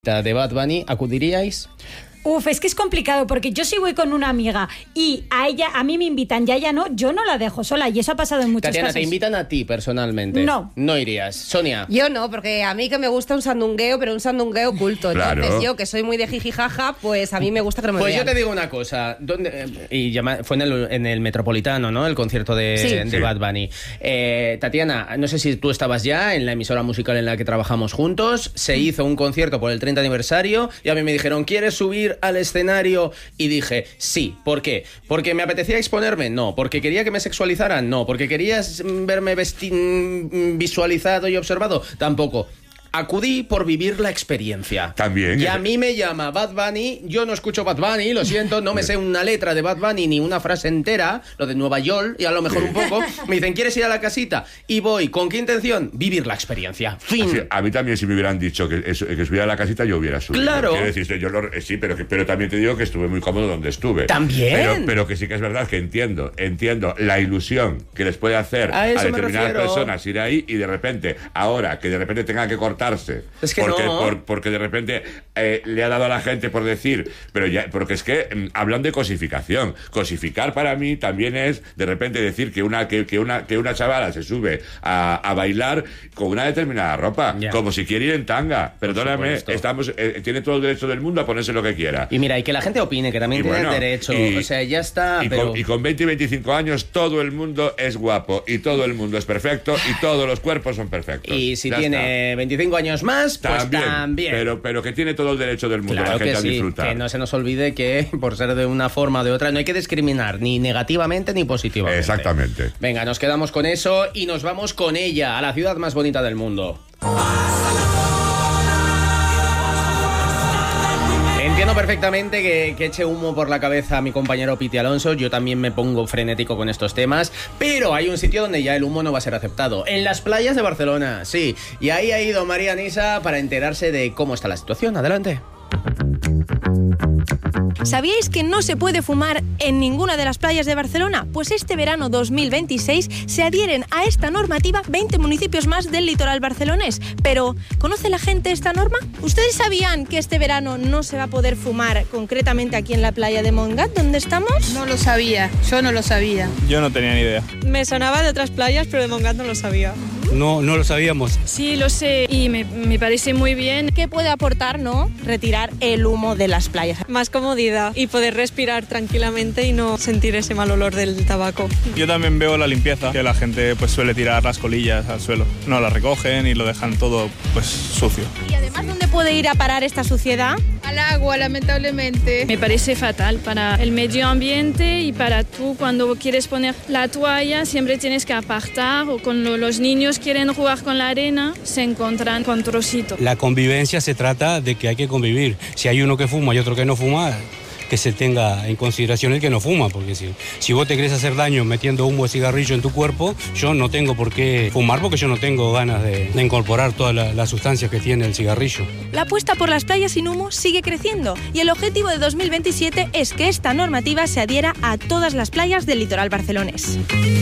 de Bad Bunny, ¿acudiríais? Uf, es que es complicado porque yo sí voy con una amiga y a mí me invitan y a ella no, yo no la dejo sola y eso ha pasado en muchos Tatiana, casos. ¿te invitan a ti personalmente? No. No irías. Sonia. Yo no, porque a mí que me gusta un sandungueo, pero un sandungueo oculto. Claro. Entonces yo, que soy muy de jijijaja, pues a mí me gusta que no me Pues vean. yo te digo una cosa. Fue en el Metropolitano, ¿no? El concierto de Bad Bunny. Tatiana, no sé si tú estabas ya en la emisora musical en la que trabajamos juntos. Se hizo un concierto por el 30 aniversario y a mí me dijeron, ¿quieres subir al escenario? Y dije, sí. ¿Por qué? ¿Porque me apetecía exponerme? No. ¿Porque quería que me sexualizaran? No. ¿Porque querías verme visualizado y observado? Tampoco. Acudí por vivir la experiencia. También. Y a mí me llama Bad Bunny. Yo no escucho Bad Bunny, lo siento, no me sé una letra de Bad Bunny ni una frase entera, lo de Nueva York y a lo mejor un poco. Me dicen, ¿quieres ir a la casita? Y voy. ¿Con qué intención? Vivir la experiencia. Fin. Sí, a mí también si me hubieran dicho que subiera a la casita yo hubiera subido. Claro. Quiero decir, sí, pero también te digo que estuve muy cómodo donde estuve. También. Pero que sí que es verdad que entiendo la ilusión que les puede hacer a determinadas personas ir ahí y de repente, ahora que de repente tengan que cortarse. Es que porque de repente le ha dado a la gente por decir, porque es que hablan de cosificación. Cosificar para mí también es de repente decir que una chavala se sube a bailar con una determinada ropa, como si quiere ir en tanga. Perdóname, tiene todo el derecho del mundo a ponerse lo que quiera. Y mira, y que la gente opine, que también tiene derecho. O sea, ya está. Y con 20 y 25 años todo el mundo es guapo y todo el mundo es perfecto y todos los cuerpos son perfectos. Y si tiene 25 años más, pues también. Pero que tiene todo el derecho del mundo, claro, la gente que sí, a disfrutar. Que no se nos olvide que por ser de una forma o de otra no hay que discriminar ni negativamente ni positivamente. Exactamente. Venga, nos quedamos con eso y nos vamos con ella a la ciudad más bonita del mundo. Entiendo perfectamente que eche humo por la cabeza a mi compañero Piti Alonso. Yo también me pongo frenético con estos temas. Pero hay un sitio donde ya el humo no va a ser aceptado. En las playas de Barcelona, sí. Y ahí ha ido María Nisa para enterarse de cómo está la situación. Adelante. ¿Sabíais que no se puede fumar en ninguna de las playas de Barcelona? Pues este verano 2026 se adhieren a esta normativa 20 municipios más del litoral barcelonés. Pero, ¿conoce la gente esta norma? ¿Ustedes sabían que este verano no se va a poder fumar concretamente aquí en la playa de Montgat, donde estamos? No lo sabía, yo no lo sabía. Yo no tenía ni idea. Me sonaba de otras playas, pero de Montgat no lo sabía. No lo sabíamos. Sí, lo sé y me parece muy bien. ¿Qué puede aportar, no? Retirar el humo de las playas. Más comodidad y poder respirar tranquilamente y no sentir ese mal olor del tabaco. Yo también veo la limpieza, que la gente pues suele tirar las colillas al suelo. No las recogen y lo dejan todo pues sucio. Y además, ¿dónde puede ir a parar esta suciedad? Al agua, lamentablemente. Me parece fatal para el medio ambiente y para tú cuando quieres poner la toalla siempre tienes que apartar o cuando los niños quieren jugar con la arena se encuentran con trocitos. La convivencia se trata de que hay que convivir. Si hay uno que fuma y otro que no fuma, que se tenga en consideración el que no fuma, porque si vos te querés hacer daño metiendo humo de cigarrillo en tu cuerpo, yo no tengo por qué fumar porque yo no tengo ganas de incorporar todas las sustancias que tiene el cigarrillo. La apuesta por las playas sin humo sigue creciendo y el objetivo de 2027 es que esta normativa se adhiera a todas las playas del litoral barcelonés.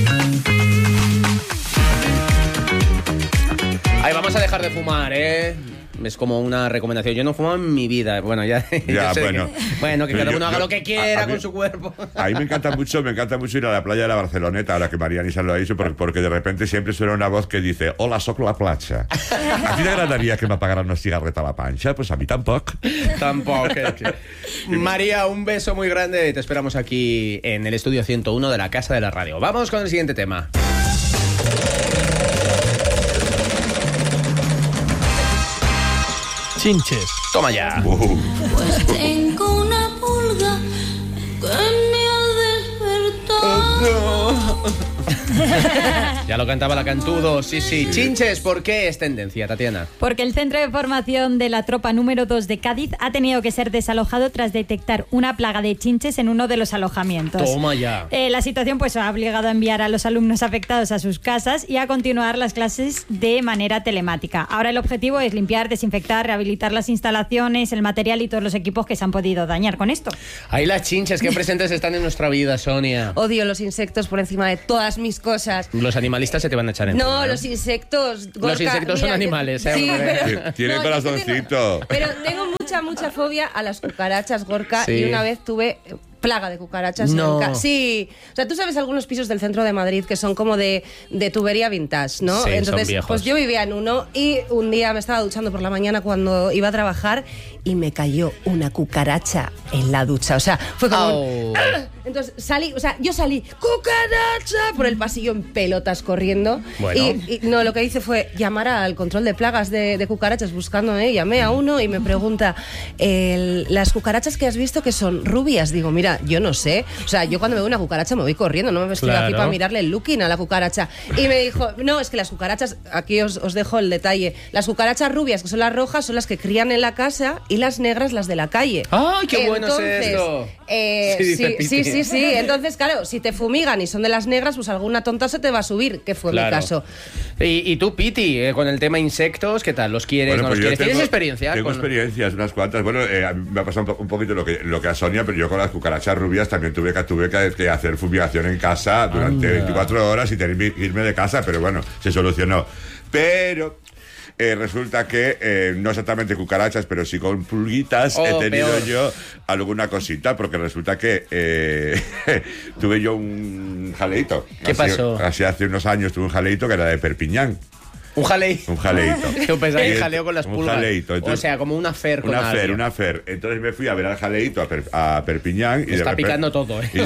Ahí vamos a dejar de fumar, ¿eh? Es como una recomendación. Yo no fumo en mi vida. Bueno, ya bueno, que cada uno haga lo que quiera con su cuerpo. A mí me encanta mucho ir a la playa de la Barceloneta, ahora que María Nisa lo ha dicho, porque de repente siempre suena una voz que dice hola, soc la platja. ¿A ti te agradaría que me apagaran una cigarreta a la panxa? Pues a mí tampoco. Tampoco. María, un beso muy grande. Te esperamos aquí en el estudio 101 de la Casa de la Radio. Vamos con el siguiente tema. Chinches. Toma ya. Pues tengo una pulga que me ha despertado. Ya lo cantaba la Cantudo, sí. Chinches, ¿por qué es tendencia, Tatiana? Porque el centro de formación de la tropa número 2 de Cádiz ha tenido que ser desalojado tras detectar una plaga de chinches en uno de los alojamientos. Toma ya. La situación pues ha obligado a enviar a los alumnos afectados a sus casas y a continuar las clases de manera telemática. Ahora el objetivo es limpiar, desinfectar, rehabilitar las instalaciones, el material y todos los equipos que se han podido dañar con esto. Ahí las chinches, qué presentes están en nuestra vida, Sonia. Odio los insectos por encima de todas mis cosas. cosas. Los animalistas se te van a echar en No, los insectos. Gorka, los insectos son animales, ¿eh? Sí, Tiene no, corazoncito. Pero tengo mucha fobia a las cucarachas, Gorka, Sí. y una vez tuve plaga de cucarachas No. en casa. Sí. O sea, tú sabes algunos pisos del centro de Madrid que son como de tubería vintage, ¿no? Sí, son Entonces, viejos. pues yo vivía en uno y un día me estaba duchando por la mañana cuando iba a trabajar y me cayó una cucaracha en la ducha. O sea, fue como un... Entonces yo salí, ¡cucaracha! Por el pasillo en pelotas corriendo. Bueno. Y no, lo que hice fue llamar al control de plagas de cucarachas buscando, llamé a uno y me pregunta, las cucarachas que has visto que son rubias, digo, mira, yo no sé. O sea, yo cuando veo una cucaracha me voy corriendo, no me he vestido aquí para mirarle el looking a la cucaracha. Y me dijo, no, es que las cucarachas, aquí os dejo el detalle, las cucarachas rubias, que son las rojas, son las que crían en la casa y las negras las de la calle. ¡Ay, qué bueno es esto! Sí. Entonces, claro, si te fumigan y son de las negras, pues alguna tonta se te va a subir, que fue mi caso. Y tú, Piti, con el tema insectos, ¿qué tal? ¿Los quieres, Bueno, no pues los yo quieres? ¿Tienes experiencia? Tengo experiencias, unas cuantas. Bueno, a mí me ha pasado un poquito lo que a Sonia, pero yo con las cucarachas rubias también tuve que hacer fumigación en casa durante 24 horas y tener que irme de casa, pero bueno, se solucionó. Pero... resulta que no exactamente cucarachas, pero sí con pulguitas he tenido peor. yo alguna cosita, porque resulta que tuve yo un jaleito. ¿Qué pasó? Así hace unos años tuve un jaleito que era de Perpiñán. Un jaleito. Un jaleito. Yo pensaba que jaleo con las Un pulgas. jaleito. Entonces, o sea, como una fer con alguien. Una fer. Entonces me fui a ver al jaleito a Perpiñán. Me está picando todo, ¿eh?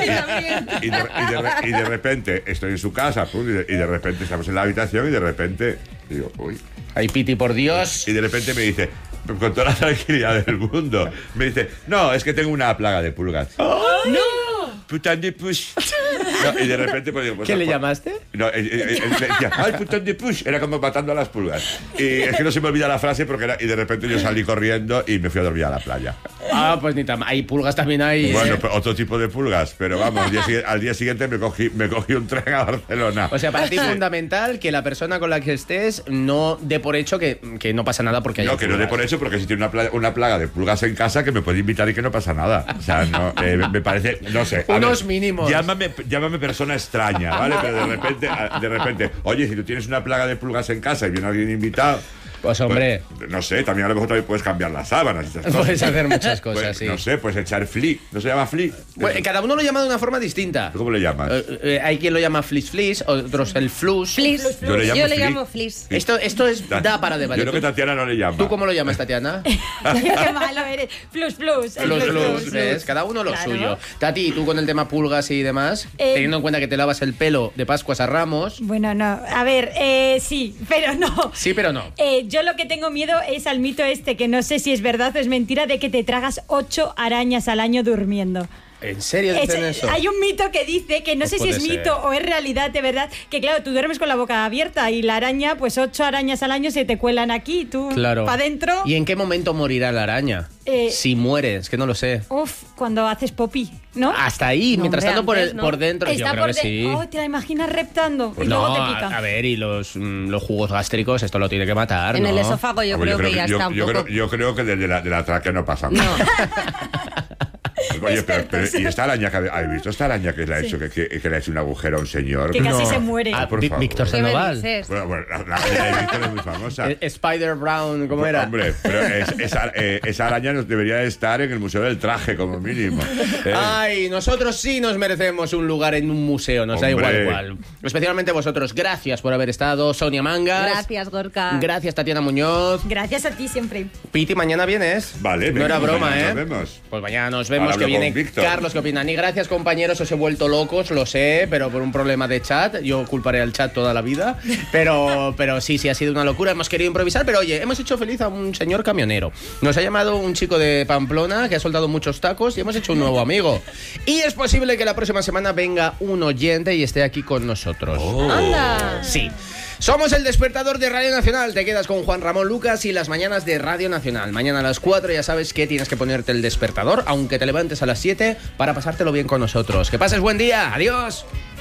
Y de repente estoy en su casa, pum, y de repente estamos en la habitación y de repente digo, uy. Ay, Piti, por Dios. Y de repente me dice, con toda la tranquilidad del mundo, me dice, no, es que tengo una plaga de pulgas. ¡No! Putain de push. No, y de repente pues, digo, pues, ¿Qué le llamaste? No, él decía, ¡ay, putain de push! Era como matando a las pulgas. Y es que no se me olvida la frase porque y de repente yo salí corriendo y me fui a dormir a la playa. Ah, pues ni tan... Hay pulgas también ahí. Bueno, otro tipo de pulgas, pero vamos, al día siguiente me cogí un tren a Barcelona. O sea, para ti es fundamental que la persona con la que estés no dé por hecho que no pasa nada porque hay No, que no dé por hecho porque si tiene una plaga de pulgas en casa que me puede invitar y que no pasa nada. O sea, no, me parece, no sé. Unos mínimos. Llámame persona extraña, ¿vale? Pero de repente, oye, si tú tienes una plaga de pulgas en casa y viene alguien invitado... Pues hombre, pues, no sé, también a lo mejor también puedes cambiar las sábanas. Esas cosas. puedes hacer muchas cosas, Pues, sí. no sé, pues echar fli. ¿No se llama fli? Bueno, cada uno lo llama de una forma distinta. ¿Tú cómo le llamas? Hay quien lo llama flis, otros el flus. Flis. Yo le llamo flis. Esto es da para debatir. Yo creo que Tatiana no le llama. ¿Tú cómo lo llamas, Tatiana? Qué malo eres. Plus. Flus, ¿ves? Cada uno lo suyo. Tati, ¿y tú con el tema pulgas y demás? Teniendo en cuenta que te lavas el pelo de Pascuas a Ramos. Bueno, no. A ver, sí, pero no. Sí, pero no. Yo lo que tengo miedo es al mito este, que no sé si es verdad o es mentira, de que te tragas 8 arañas al año durmiendo. ¿En serio dicen eso? Hay un mito que dice, que no sé si es mito o es realidad de verdad, que claro, tú duermes con la boca abierta y la araña, pues 8 arañas al año se te cuelan aquí, tú Claro. para adentro. ¿Y en qué momento morirá la araña? Si mueres, que no lo sé. Cuando haces popí, ¿no? Hasta ahí, No, mientras hombre, tanto antes, ¿no? por dentro, yo creo que sí. ¿Te la imaginas reptando? Pues y luego no, te pica. a ver, y los jugos gástricos, esto lo tiene que matar, En ¿no? el esófago yo creo que ya está un poco... Yo creo que de la tráquea no pasa No. Oye, pero ¿y esta araña que habéis visto? Esta araña que le ha hecho, que le ha hecho un agujero a un señor. Que casi se muere. Ah, por favor. Víctor ¿Qué me Sandoval. dices? Bueno, la araña de Víctor es muy famosa. Spider Brown, ¿cómo era? Hombre, pero esa araña nos debería estar en el Museo del Traje, como mínimo. Ay, nosotros sí nos merecemos un lugar en un museo, nos Hombre. da igual. Especialmente vosotros, gracias por haber estado. Sonia Mangas. Gracias, Gorka. Gracias, Tatiana Muñoz. Gracias a ti siempre. Piti, mañana vienes. Vale, no era broma, mañana ¿eh? nos vemos. Pues mañana nos vemos, Ahora que hablo viene con Víctor. Carlos, ¿qué opinan? Y gracias, compañeros, os he vuelto locos, lo sé, pero por un problema de chat. Yo culparé al chat toda la vida. Pero sí, ha sido una locura. Hemos querido improvisar, pero oye, hemos hecho feliz a un señor camionero. Nos ha llamado un chico de Pamplona que ha soltado muchos tacos y hemos hecho un nuevo amigo. Y es posible que la próxima semana venga un oyente y esté aquí con nosotros. ¡Anda! Sí. Somos el despertador de Radio Nacional. Te quedas con Juan Ramón Lucas y las mañanas de Radio Nacional. Mañana a las 4 ya sabes que tienes que ponerte el despertador, aunque te levantes a las 7, para pasártelo bien con nosotros. Que pases buen día. Adiós.